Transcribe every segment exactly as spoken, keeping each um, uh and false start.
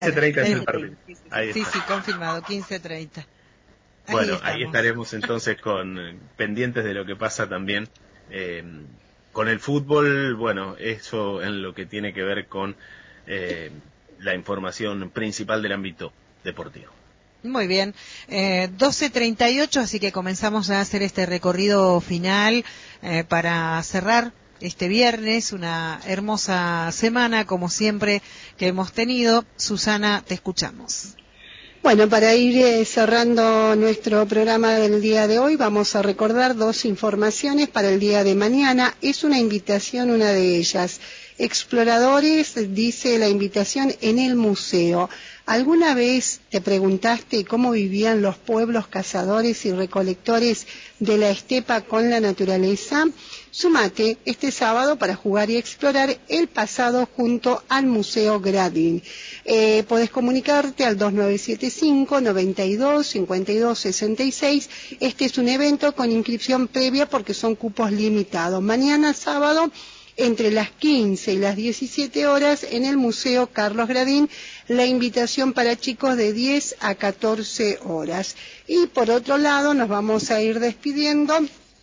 quince treinta es el partido. Ahí Sí, está. sí, confirmado, quince treinta. Ahí Bueno, estamos. ahí estaremos entonces con eh, pendientes de lo que pasa también eh, con el fútbol. Bueno, eso en lo que tiene que ver con eh, la información principal del ámbito deportivo. Muy bien, eh, doce treinta y ocho, así que comenzamos a hacer este recorrido final eh, para cerrar este viernes, una hermosa semana como siempre que hemos tenido. Susana, te escuchamos. Bueno, para ir eh, cerrando nuestro programa del día de hoy, vamos a recordar dos informaciones para el día de mañana. Es una invitación, una de ellas. Exploradores, dice la invitación, en el museo. ¿Alguna vez te preguntaste cómo vivían los pueblos cazadores y recolectores de la estepa con la naturaleza? Súmate este sábado para jugar y explorar el pasado junto al Museo Gradin. Eh, podés comunicarte al dos nueve siete cinco, noventa y dos, cincuenta y dos, sesenta y seis. Este es un evento con inscripción previa porque son cupos limitados. Mañana sábado, entre las quince y las diecisiete horas, en el Museo Carlos Gradin, la invitación para chicos de diez a catorce horas. Y por otro lado, nos vamos a ir despidiendo.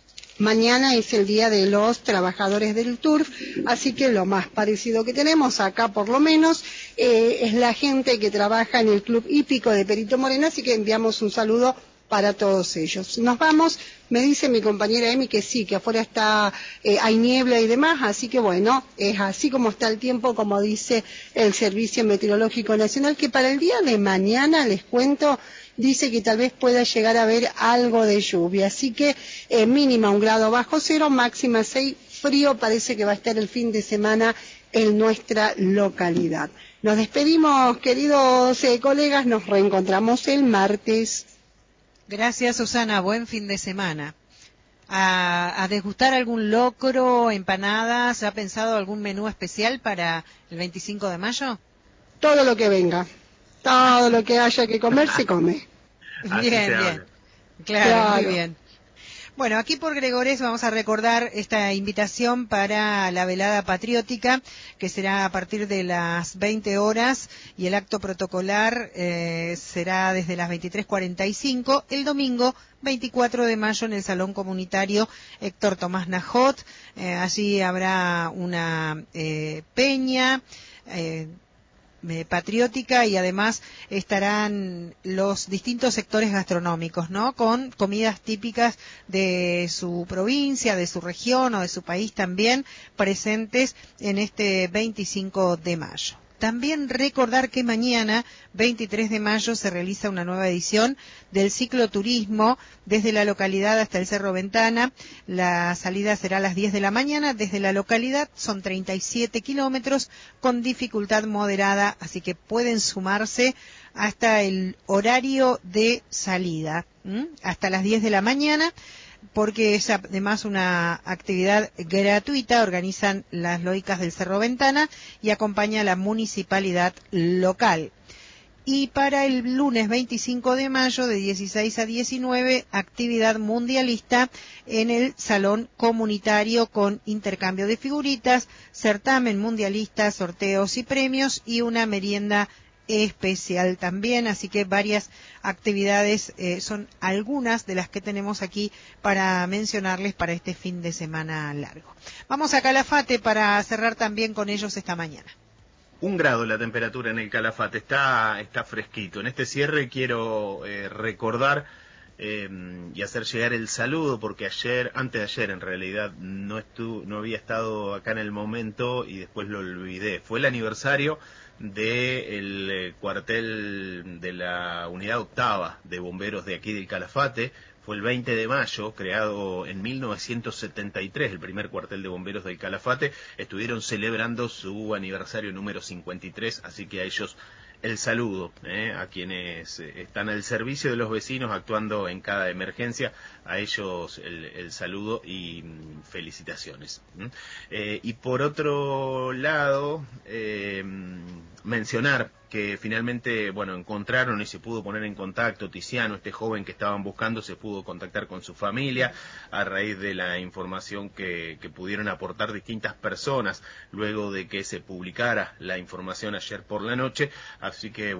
Mañana es el día de los trabajadores del turf, así que lo más parecido que tenemos acá, por lo menos, eh, es la gente que trabaja en el Club Hípico de Perito Moreno, así que enviamos un saludo para todos ellos. Nos vamos, me dice mi compañera Emi que sí, que afuera está, eh, hay niebla y demás, así que bueno, es así como está el tiempo, como dice el Servicio Meteorológico Nacional, que para el día de mañana, les cuento, dice que tal vez pueda llegar a haber algo de lluvia, así que eh, mínima un grado bajo cero, máxima seis, frío parece que va a estar el fin de semana en nuestra localidad. Nos despedimos, queridos eh, colegas, nos reencontramos el martes. Gracias, Susana, buen fin de semana. ¿A, a degustar algún locro, empanadas? ¿Ha pensado algún menú especial para el veinticinco de mayo? Todo lo que venga, todo lo que haya que comer se come. Así Bien, se bien, habla. claro, Claro. muy bien. Bueno, aquí por Gregores vamos a recordar esta invitación para la velada patriótica, que será a partir de las veinte horas, y el acto protocolar eh, será desde las veintitrés cuarenta y cinco, el domingo veinticuatro de mayo en el Salón Comunitario Héctor Tomás Najot. Eh, allí habrá una eh, peña, eh, Eh, patriótica, y además estarán los distintos sectores gastronómicos, ¿no? Con comidas típicas de su provincia, de su región o de su país también presentes en este veinticinco de mayo. También recordar que mañana, veintitrés de mayo, se realiza una nueva edición del cicloturismo desde la localidad hasta el Cerro Ventana. La salida será a las diez de la mañana desde la localidad. Son treinta y siete kilómetros con dificultad moderada, así que pueden sumarse hasta el horario de salida, ¿m? hasta las diez de la mañana, porque es además una actividad gratuita. Organizan las Lóicas del Cerro Ventana y acompaña a la municipalidad local. Y para el lunes veinticinco de mayo, de dieciséis a diecinueve, actividad mundialista en el Salón Comunitario con intercambio de figuritas, certamen mundialista, sorteos y premios y una merienda especial también, así que varias actividades, eh, son algunas de las que tenemos aquí para mencionarles para este fin de semana largo. Vamos a Calafate para cerrar también con ellos esta mañana. Un grado la temperatura en el Calafate, está, está fresquito. En este cierre quiero eh, recordar eh, y hacer llegar el saludo, porque ayer, antes de ayer en realidad, no, estu no había estado acá en el momento y después lo olvidé. Fue el aniversario del eh, cuartel de la unidad octava de bomberos de aquí del Calafate. Fue el veinte de mayo, creado en mil novecientos setenta y tres, el primer cuartel de bomberos del Calafate. Estuvieron celebrando su aniversario número cincuenta y tres, así que a ellos el saludo, eh, a quienes eh, están al servicio de los vecinos actuando en cada emergencia, a ellos el, el saludo y mm, felicitaciones. Eh, y por otro lado, eh, mencionar que finalmente, bueno, encontraron y se pudo poner en contacto. Tiziano, este joven que estaban buscando, se pudo contactar con su familia a raíz de la información que, que pudieron aportar distintas personas luego de que se publicara la información ayer por la noche. Así que